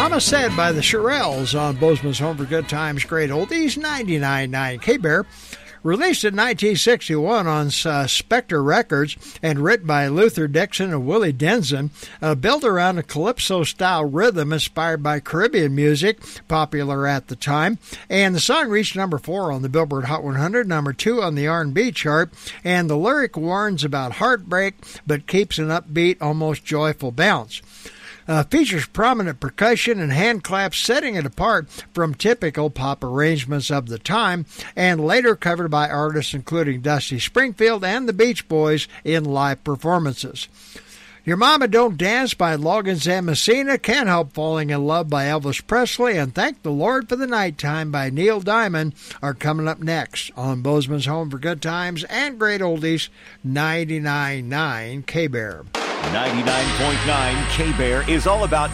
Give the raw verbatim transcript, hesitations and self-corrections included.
Mama Said by the Shirelles on Bozeman's Home for Good Times, Great Oldies, ninety-nine point nine K-Bear. Released in nineteen sixty-one on uh, Spectre Records and written by Luther Dixon and Willie Denzin, uh, built around a calypso-style rhythm inspired by Caribbean music, popular at the time. And the song reached number four on the Billboard Hot one hundred, number two on the R and B chart, and the lyric warns about heartbreak but keeps an upbeat, almost joyful bounce. Uh, features prominent percussion and hand claps, setting it apart from typical pop arrangements of the time, and later covered by artists including Dusty Springfield and the Beach Boys in live performances. Your Mama Don't Dance by Loggins and Messina, Can't Help Falling in Love by Elvis Presley, and Thank the Lord for the Nighttime by Neil Diamond are coming up next on Bozeman's Home for Good Times and Great Oldies, ninety-nine point nine K-Bear. ninety-nine point nine K-Bear is all about